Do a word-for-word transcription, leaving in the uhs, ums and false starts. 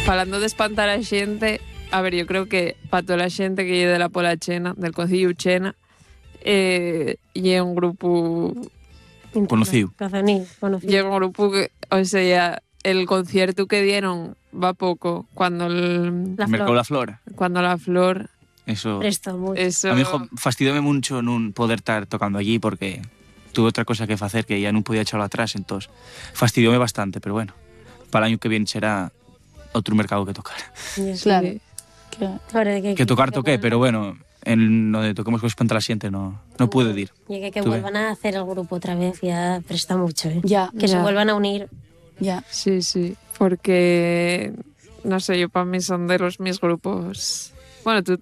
falando de espantar a xente, a ver, yo creo que para toda a xente que lle de la Pola Chena, del Concello Chena, eh, lle un grupo Conocido. Conocido. lle un grupo que, o sea, el concierto que dieron va poco cuando el, La El mercado flor. La Flora. cuando la flor Eso. Presto mucho. eso A mí, jo, fastidióme mucho nun poder estar tocando allí porque tuve otra cosa que facer que ya non podía echarlo atrás, entonces fastidióme bastante, pero bueno, para el año que viene será outro mercado que tocar. Y eso. Claro. sí. Que... Ahora de que, Que tocar toqué, pero bueno, en lo de toquemos con Espanta la Xente no, no pude ir. Y que, que Tuve. vuelvan a hacer el grupo otra vez ya presta mucho, ¿eh? Ya, Que se Ya. vuelvan a unir. ya. Sí, sí, porque no sé, yo para mí son de los mis grupos. Bueno, tú